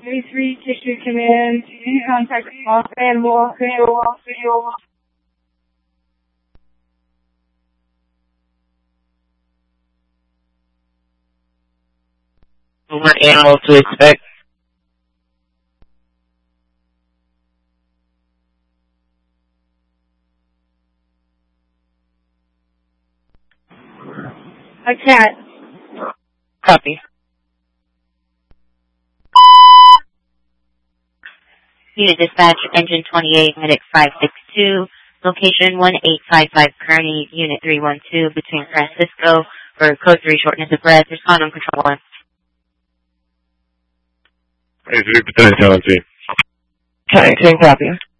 A3 Ticket Command, contact off animal. What animal to expect? A cat. Copy. Unit Dispatch, Engine 28, Medic 562, location 1855 Kearney, Unit 312, between Francisco, for Code 3, shortness of breath. Respond on Control 1. A3, Battalion 17. County 10, copy.